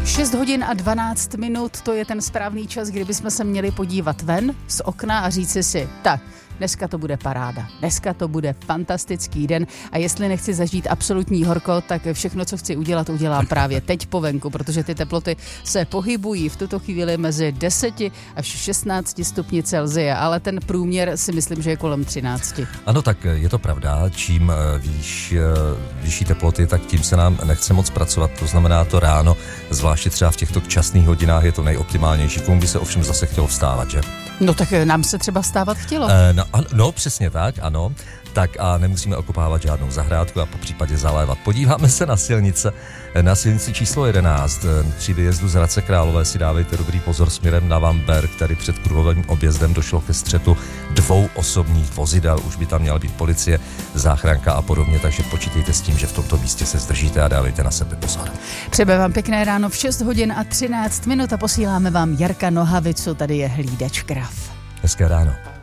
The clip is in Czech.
6 hodin a 12 minut, to je ten správný čas, kdy bychom se měli podívat ven z okna a říci si, tak, dneska to bude paráda, dneska to bude fantastický den a jestli nechci zažít absolutní horko, tak všechno, co chci udělat, udělám právě teď po venku, protože ty teploty se pohybují v tuto chvíli mezi 10 až 16 stupni Celsia, ale ten průměr si myslím, že je kolem 13. Ano, tak je to pravda, čím vyšší teploty, tak tím se nám nechce moc pracovat, to znamená to ráno, zvláště třeba v těchto časných hodinách je to nejoptimálnější, komu by se ovšem zase chtělo vstávat, že? No tak nám se třeba vstávat chtělo. No, přesně tak, ano. Tak a nemusíme okopávat žádnou zahrádku a po případě zalévat. Podíváme se na silnice. Na silnici číslo 11 při výjezdu z Hradce Králové si dávejte dobrý pozor směrem na Vamberk. Tady před kruhovým objezdem došlo ke střetu 2 osobních vozidel. Už by tam měla být policie, záchranka a podobně, takže počítejte s tím, že v tomto místě se zdržíte a dávejte na sebe pozor. Přejeme vám pěkné ráno v 6 hodin a 13 minut a posíláme vám Jarka Nohavicu. Tady je hlídač krav. Hezké ráno.